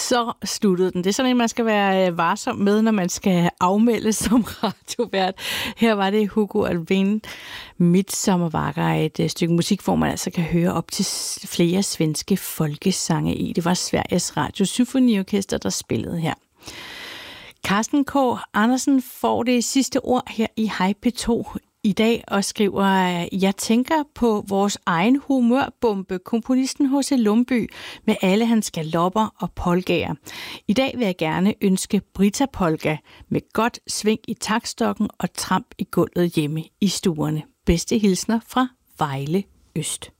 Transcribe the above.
Så sluttede den. Det er sådan en, man skal være varsom med, når man skal afmelde som radiovært. Her var det Hugo Alfvén, Midsommervagger, et stykke musik, hvor man altså kan høre op til flere svenske folkesange i. Det var Sveriges Radio Symfoniorkester, der spillede her. Carsten K. Andersen får det sidste ord her i Hej P2 i dag og skriver, jeg tænker på vores egen humørbombe, komponisten H.C. Lumbye, med alle hans galopper og polkaer. I dag vil jeg gerne ønske Brita Polka med godt sving i taktstokken og tramp i gulvet hjemme i stuerne. Bedste hilsner fra Vejle Øst.